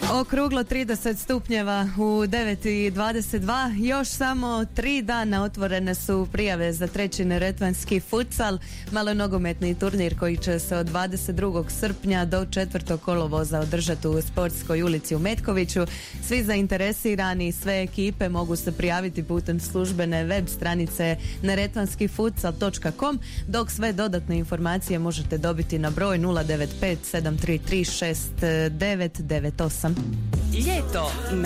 Okruglo 30 stupnjeva u 9:22. Još samo 3 dana otvorene su prijave za treći neretvanski futsal, malonogometni turnir koji će se od 22. srpnja do 4. kolovoza održati u Sportskoj ulici u Metkoviću. Svi zainteresirani, sve ekipe mogu se prijaviti putem službene web stranice neretvanskifutsal.com, dok sve dodatne informacije možete dobiti na broj 095 733 6998. Ljeto na